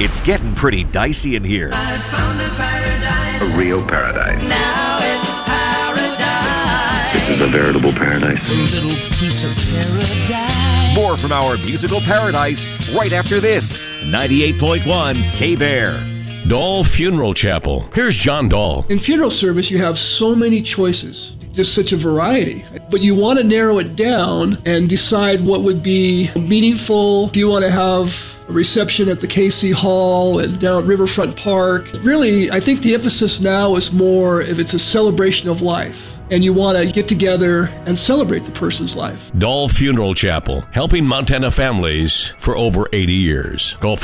It's getting pretty dicey in here. I found a paradise. A real paradise. Now it's paradise. This is a veritable paradise. A little piece of paradise. More from our musical paradise right after this. 98.1 K-Bear. Dahl Funeral Chapel. Here's John Dahl. In funeral service, you have so many choices, just such a variety. But you want to narrow it down and decide what would be meaningful. Do you want to have a reception at the KC Hall and down at Riverfront Park? Really, I think the emphasis now is more if it's a celebration of life. And you want to get together and celebrate the person's life. Dahl Funeral Chapel, helping Montana families for over 80 years. Call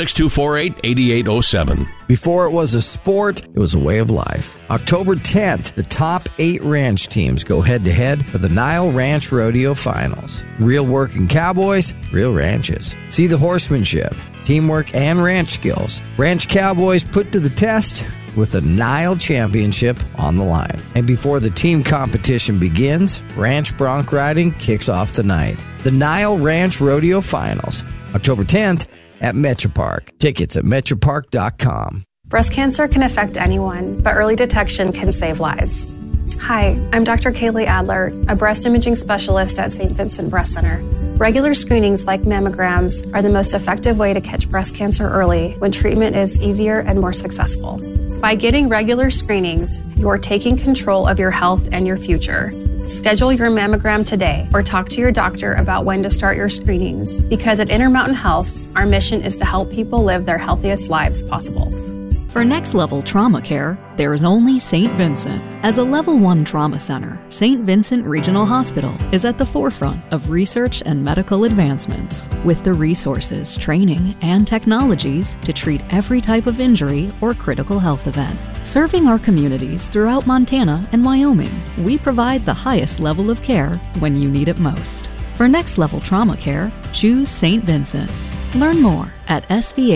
406-248-8807. Before it was a sport, it was a way of life. October 10th, the top 8 ranch teams go head-to-head for the Nile Ranch Rodeo Finals. Real working cowboys, real ranches. See the horsemanship, teamwork, and ranch skills. Ranch cowboys put to the test with the Nile Championship on the line. And before the team competition begins, ranch bronc riding kicks off the night. The Nile Ranch Rodeo Finals, October 10th at Metropark. Tickets at metropark.com. Breast cancer can affect anyone, but early detection can save lives. Hi, I'm Dr. Kaylee Adler, a breast imaging specialist at St. Vincent Breast Center. Regular screenings like mammograms are the most effective way to catch breast cancer early when treatment is easier and more successful. By getting regular screenings, you are taking control of your health and your future. Schedule your mammogram today or talk to your doctor about when to start your screenings, because at Intermountain Health, our mission is to help people live their healthiest lives possible. For next-level trauma care, there is only St. Vincent. As a Level 1 trauma center, St. Vincent Regional Hospital is at the forefront of research and medical advancements, with the resources, training, and technologies to treat every type of injury or critical health event. Serving our communities throughout Montana and Wyoming, we provide the highest level of care when you need it most. For next-level trauma care, choose St. Vincent. Learn more at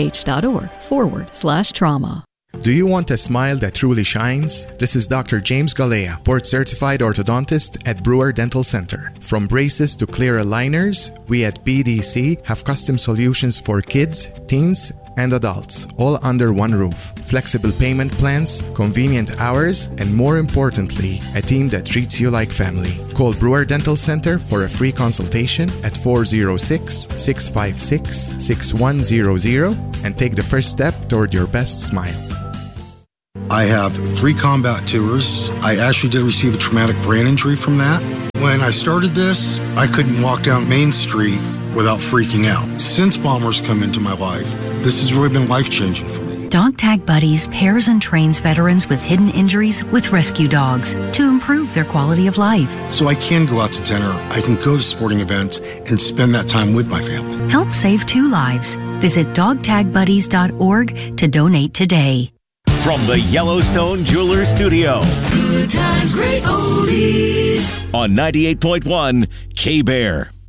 svh.org/trauma. Do you want a smile that truly shines? This is Dr. James Galea, board-certified orthodontist at Brewer Dental Center. From braces to clear aligners, we at BDC have custom solutions for kids, teens, and adults, all under one roof. Flexible payment plans, convenient hours, and more importantly, a team that treats you like family. Call Brewer Dental Center for a free consultation at 406-656-6100 and take the first step toward your best smile. I have 3 combat tours. I actually did receive a traumatic brain injury from that. When I started this, I couldn't walk down Main Street without freaking out. Since Bombers come into my life, this has really been life-changing for me. Dog Tag Buddies pairs and trains veterans with hidden injuries with rescue dogs to improve their quality of life. So I can go out to dinner, I can go to sporting events, and spend that time with my family. Help save 2 lives. Visit dogtagbuddies.org to donate today. From the Yellowstone Jewelers Studio. Good times, great oldies. On 98.1 K-Bear.